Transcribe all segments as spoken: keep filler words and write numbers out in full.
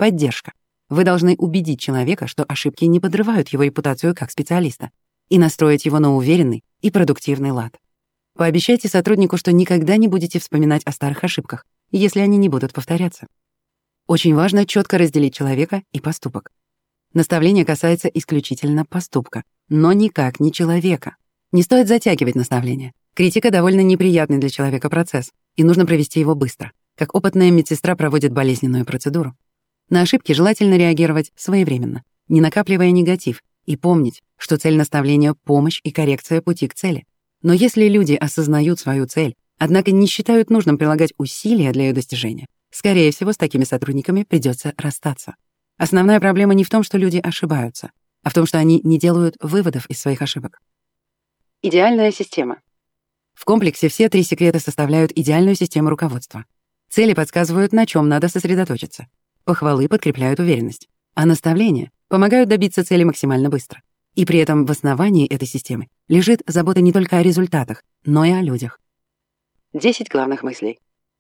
Поддержка. Вы должны убедить человека, что ошибки не подрывают его репутацию как специалиста, и настроить его на уверенный и продуктивный лад. Пообещайте сотруднику, что никогда не будете вспоминать о старых ошибках, если они не будут повторяться. Очень важно четко разделить человека и поступок. Наставление касается исключительно поступка, но никак не человека. Не стоит затягивать наставление. Критика — довольно неприятный для человека процесс, и нужно провести его быстро, как опытная медсестра проводит болезненную процедуру. На ошибки желательно реагировать своевременно, не накапливая негатив, и помнить, что цель наставления — помощь и коррекция пути к цели. Но если люди осознают свою цель, однако не считают нужным прилагать усилия для ее достижения, скорее всего, с такими сотрудниками придется расстаться. Основная проблема не в том, что люди ошибаются, а в том, что они не делают выводов из своих ошибок. Идеальная система. В комплексе все три секрета составляют идеальную систему руководства. Цели подсказывают, на чем надо сосредоточиться. Похвалы подкрепляют уверенность, а наставления помогают добиться цели максимально быстро. И при этом в основании этой системы лежит забота не только о результатах, но и о людях. десять главных мыслей.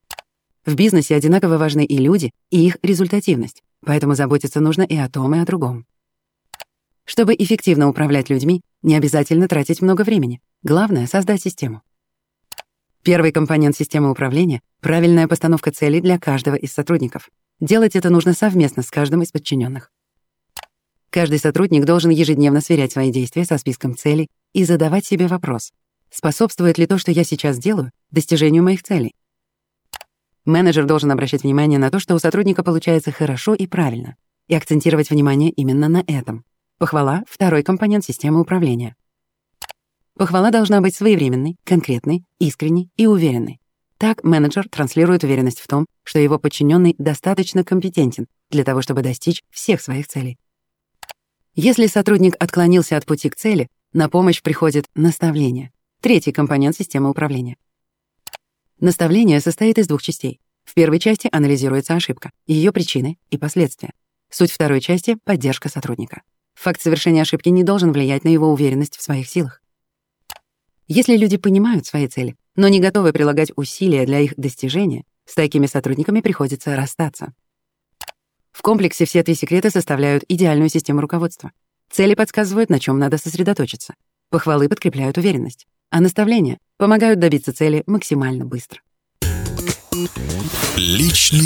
В бизнесе одинаково важны и люди, и их результативность, поэтому заботиться нужно и о том, и о другом. Чтобы эффективно управлять людьми, не обязательно тратить много времени. Главное — создать систему. Первый компонент системы управления — правильная постановка целей для каждого из сотрудников. Делать это нужно совместно с каждым из подчиненных. Каждый сотрудник должен ежедневно сверять свои действия со списком целей и задавать себе вопрос: способствует ли то, что я сейчас делаю, достижению моих целей? Менеджер должен обращать внимание на то, что у сотрудника получается хорошо и правильно, и акцентировать внимание именно на этом. Похвала — второй компонент системы управления. Похвала должна быть своевременной, конкретной, искренней и уверенной. Так менеджер транслирует уверенность в том, что его подчиненный достаточно компетентен для того, чтобы достичь всех своих целей. Если сотрудник отклонился от пути к цели, на помощь приходит наставление, третий компонент системы управления. Наставление состоит из двух частей. В первой части анализируется ошибка, ее причины и последствия. Суть второй части — поддержка сотрудника. Факт совершения ошибки не должен влиять на его уверенность в своих силах. Если люди понимают свои цели, но не готовы прилагать усилия для их достижения, с такими сотрудниками приходится расстаться. В комплексе все три секрета составляют идеальную систему руководства. Цели подсказывают, на чем надо сосредоточиться. Похвалы подкрепляют уверенность, а наставления помогают добиться цели максимально быстро. Личный